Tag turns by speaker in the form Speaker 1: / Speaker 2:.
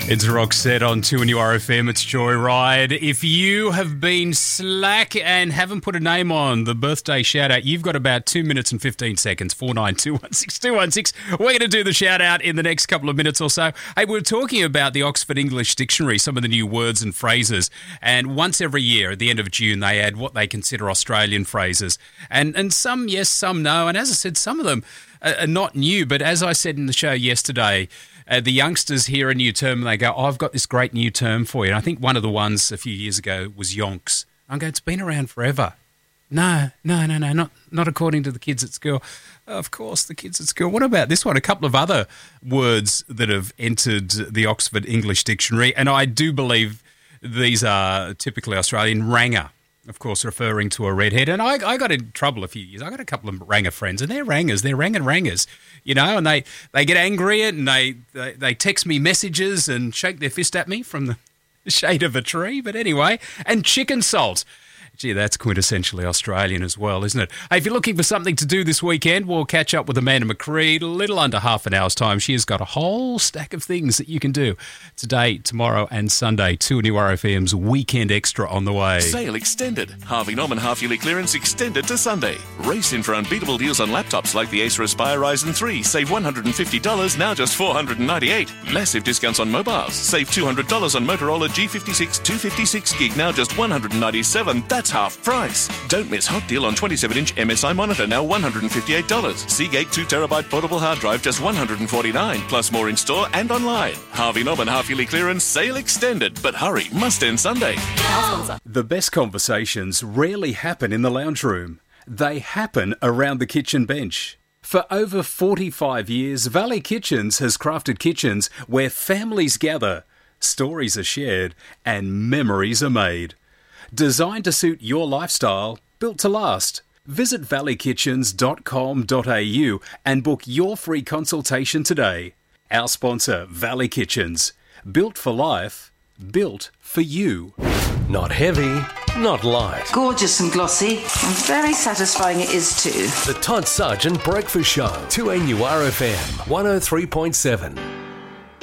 Speaker 1: It's Roxette on 2NURFM. It's Joyride. If you have been slack and haven't put a name on the birthday shout-out, you've got about 2 minutes and 15 seconds, 49216216. We're going to do the shout-out in the next couple of minutes or so. Hey, we're talking about the Oxford English Dictionary, some of the new words and phrases. And once every year, at the end of June, they add what they consider Australian phrases. And some yes, some no. And as I said, some of them are not new. But as I said in the show yesterday, the youngsters hear a new term and they go, I've got this great new term for you. And I think one of the ones a few years ago was yonks. I'm going, it's been around forever. No, not according to the kids at school. Of course, the kids at school. What about this one? A couple of other words that have entered the Oxford English Dictionary, and I do believe these are typically Australian. Ranger, of course, referring to a redhead. And I got in trouble a few years. I got a couple of ranger friends, and they're rangers. They're rangers, you know, and they get angry and they text me messages and shake their fist at me from the shade of a tree. But anyway, and chicken salt. Gee, that's quintessentially Australian as well, isn't it? Hey, if you're looking for something to do this weekend, we'll catch up with Amanda McCreed a little under half an hour's time. She has got a whole stack of things that you can do today, tomorrow and Sunday. 2NURFM's Weekend Extra on the way.
Speaker 2: Sale extended. Harvey Norman half-yearly clearance extended to Sunday. Race in for unbeatable deals on laptops like the Acer Aspire Ryzen 3. Save $150, now just $498. Massive discounts on mobiles. Save $200 on Motorola G56 256 gig, now just $197. That's half price. Don't miss hot deal on 27-inch MSI monitor, now $158. Seagate 2TB portable hard drive, just $149. Plus more in store and online. Harvey Norman half-yearly clearance sale extended. But hurry, must end Sunday.
Speaker 1: The best conversations rarely happen in the lounge room. They happen around the kitchen bench. For over 45 years, Valley Kitchens has crafted kitchens where families gather, stories are shared, and memories are made. Designed to suit your lifestyle, built to last. Visit valleykitchens.com.au and book your free consultation today. Our sponsor, Valley Kitchens. Built for life, built for you.
Speaker 3: Not heavy, not light.
Speaker 4: Gorgeous and glossy, and very satisfying it is too.
Speaker 3: The Todd Sargent Breakfast Show, 2NURFM 103.7.